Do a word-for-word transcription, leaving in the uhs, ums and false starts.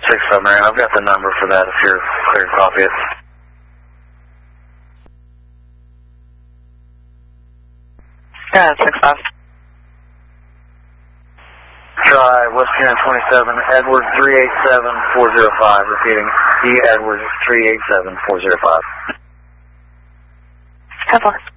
six Submarine, I've got the number for that if you're clear to copy it. Yeah, six five. Try Whiskey nine twenty-seven, Edwards three eight seven four zero five, repeating, E. Edwards three eight seven four zero five. ten four.